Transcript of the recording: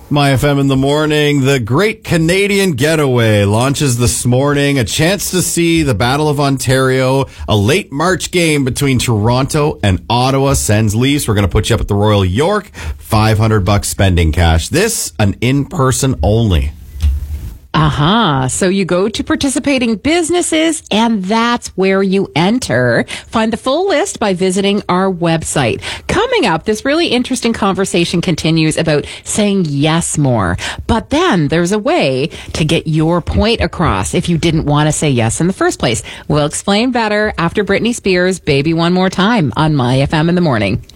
My FM in the morning, the Great Canadian Getaway launches this morning. A chance to see the Battle of Ontario. A late March game between Toronto and Ottawa sends Leafs. We're going to put you up at the Royal York. $500 spending cash. This, an in-person only. So you go to participating businesses, and that's where you enter. Find the full list by visiting our website. Coming up, this really interesting conversation continues about saying yes more. But then there's a way to get your point across if you didn't want to say yes in the first place. We'll explain better after Britney Spears' Baby One More Time on My FM in the morning.